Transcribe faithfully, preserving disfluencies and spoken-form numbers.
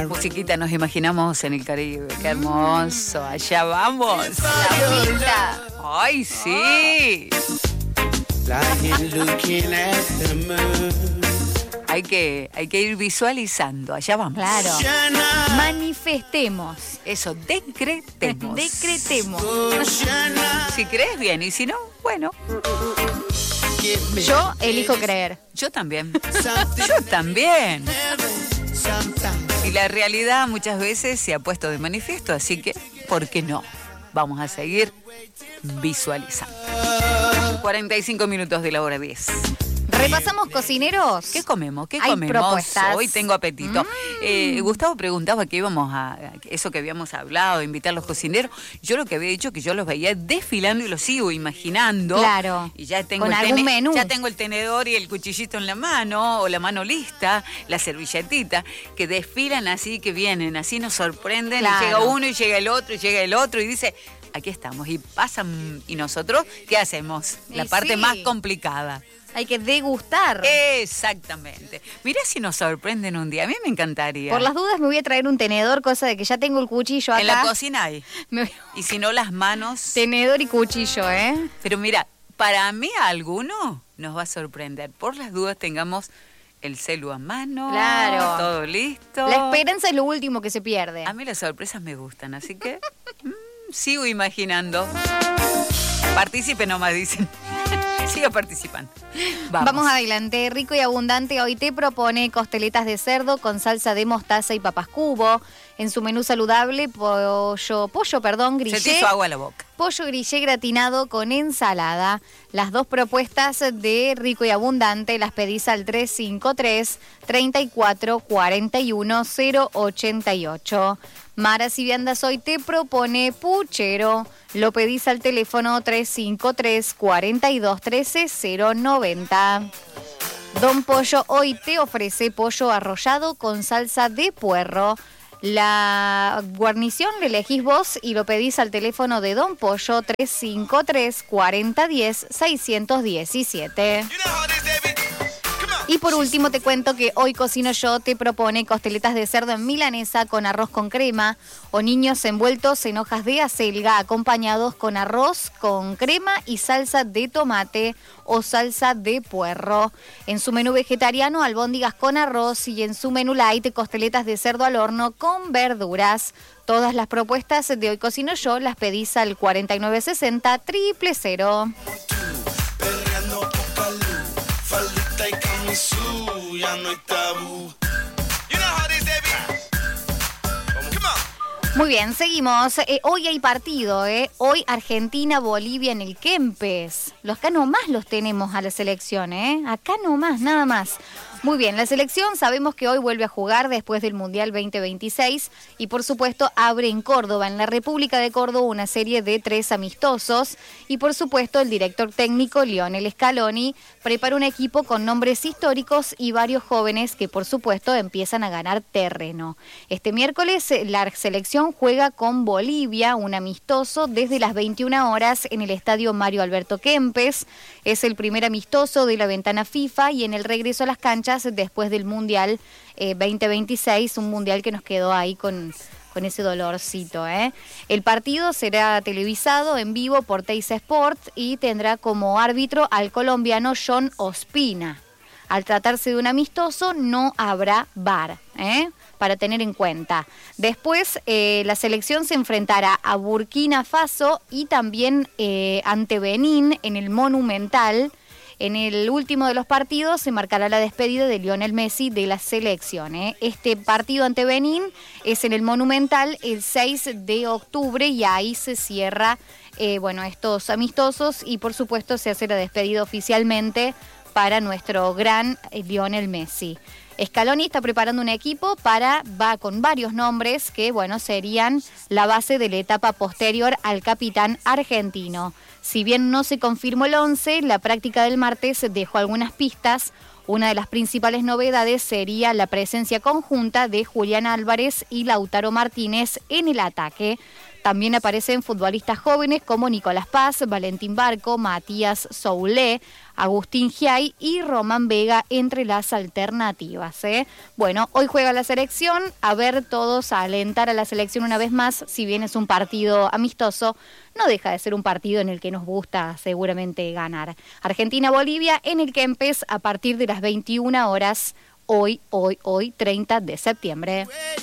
Musiquita, nos imaginamos en el Caribe. Qué hermoso. Allá vamos. La vuelta. Ay, sí. Hay que, hay que ir visualizando. Allá vamos. Claro. Manifestemos. Eso, decretemos. Decretemos. Si crees bien y si no, bueno. Yo elijo creer. Yo también. Yo también. Y la realidad muchas veces se ha puesto de manifiesto, así que, ¿por qué no? Vamos a seguir visualizando. cuarenta y cinco minutos de la hora diez. Repasamos cocineros. ¿Qué comemos? ¿Qué Hay comemos? propuestas. Hoy tengo apetito. Mm. Eh, Gustavo preguntaba que íbamos a, eso que habíamos hablado, invitar a los cocineros. Yo lo que había dicho que yo los veía desfilando y los sigo imaginando. Claro. Y ya tengo Con el algún tene- menú. Ya tengo el tenedor y el cuchillito en la mano, o la mano lista, la servilletita, que desfilan así, que vienen, así nos sorprenden. Claro. Y llega uno y llega el otro y llega el otro y dice, aquí estamos. Y pasan, y nosotros, ¿qué hacemos? La Y parte sí. más complicada. Hay que degustar. Exactamente. Mirá si nos sorprenden un día. A mí me encantaría. Por las dudas me voy a traer un tenedor, cosa de que ya tengo el cuchillo acá. En la cocina hay. Me voy- Y si no, las manos. Tenedor y cuchillo, ¿eh? Pero mira, para mí a alguno nos va a sorprender. Por las dudas tengamos el celu a mano. Claro. Todo listo. La esperanza es lo último que se pierde. A mí las sorpresas me gustan, así que mm, sigo imaginando. Participe nomás, dicen. Siga participando. Vamos. Vamos adelante. Rico y Abundante hoy te propone costeletas de cerdo con salsa de mostaza y papas cubo. En su menú saludable, pollo, pollo, perdón, Se te grillé. hizo agua a la boca. Pollo grillé gratinado con ensalada. Las dos propuestas de Rico y Abundante las pedís al tres cinco tres, treinta y cuatro, cuarenta y uno, cero ochenta y ocho. Maras y Viandas hoy te propone puchero. Lo pedís al teléfono tres cinco tres, cuarenta y dos, trece, cero noventa. Don Pollo hoy te ofrece pollo arrollado con salsa de puerro. La guarnición le elegís vos y lo pedís al teléfono de Don Pollo tres cinco tres, cuarenta diez, seiscientos diecisiete. Y por último te cuento que Hoy Cocino Yo te propone costeletas de cerdo en milanesa con arroz con crema o niños envueltos en hojas de acelga acompañados con arroz con crema y salsa de tomate o salsa de puerro. En su menú vegetariano, albóndigas con arroz y en su menú light, costeletas de cerdo al horno con verduras. Todas las propuestas de Hoy Cocino Yo las pedís al cuarenta y nueve sesenta, triple cero. Faldita y camisú, ya no hay tabú. You know how this, baby. Come on. Muy bien, seguimos. Eh, hoy hay partido, ¿eh? Hoy Argentina-Bolivia en el Kempes. Los acá nomás los tenemos a la selección, ¿eh? Acá nomás, nada más. Muy bien, la selección sabemos que hoy vuelve a jugar después del Mundial veinte veintiséis y por supuesto abre en Córdoba, en la República de Córdoba, una serie de tres amistosos y por supuesto el director técnico Lionel Scaloni prepara un equipo con nombres históricos y varios jóvenes que por supuesto empiezan a ganar terreno. Este miércoles la selección juega con Bolivia, un amistoso desde las veintiuna horas en el estadio Mario Alberto Kempes. Es el primer amistoso de la ventana FIFA y en el regreso a las canchas después del Mundial eh, veinte veintiséis, un Mundial que nos quedó ahí con, con ese dolorcito. ¿eh? El partido será televisado en vivo por Teis Sport y tendrá como árbitro al colombiano John Ospina. Al tratarse de un amistoso no habrá V A R, ¿eh? para tener en cuenta. Después eh, la selección se enfrentará a Burkina Faso y también eh, ante Benín en el Monumental. En el último de los partidos se marcará la despedida de Lionel Messi de la selección. ¿eh? Este partido ante Benín es en el Monumental el seis de octubre y ahí se cierra eh, bueno, estos amistosos y por supuesto se hace la despedida oficialmente para nuestro gran eh, Lionel Messi. Scaloni está preparando un equipo para, va con varios nombres que, bueno, serían la base de la etapa posterior al capitán argentino. Si bien no se confirmó el once, la práctica del martes dejó algunas pistas. Una de las principales novedades sería la presencia conjunta de Julián Álvarez y Lautaro Martínez en el ataque. También aparecen futbolistas jóvenes como Nicolás Paz, Valentín Barco, Matías Soulé, Agustín Giay y Román Vega entre las alternativas. ¿eh? Bueno, hoy juega la selección, a ver todos a alentar a la selección una vez más, si bien es un partido amistoso, no deja de ser un partido en el que nos gusta seguramente ganar. Argentina-Bolivia en el Kempes a partir de las veintiuna horas, hoy, hoy, hoy, treinta de septiembre.